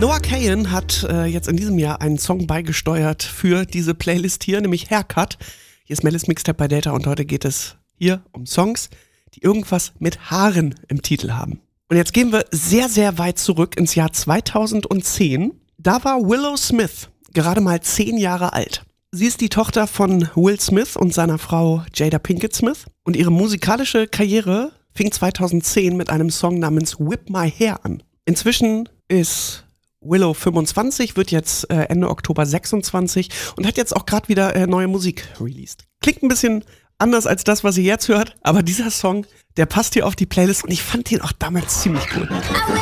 Noah Kahan hat jetzt in diesem Jahr einen Song beigesteuert für diese Playlist hier, nämlich Haircut. Hier ist Melis Mixtape bei Data und heute geht es hier um Songs, die irgendwas mit Haaren im Titel haben. Und jetzt gehen wir sehr, sehr weit zurück ins Jahr 2010. Da war Willow Smith gerade mal 10 Jahre alt. Sie ist die Tochter von Will Smith und seiner Frau Jada Pinkett Smith. Und ihre musikalische Karriere fing 2010 mit einem Song namens Whip My Hair an. Inzwischen ist Willow 25, wird jetzt Ende Oktober 26 und hat jetzt auch gerade wieder neue Musik released. Klingt ein bisschen anders als das, was ihr jetzt hört, aber dieser Song, der passt hier auf die Playlist und ich fand den auch damals ziemlich cool.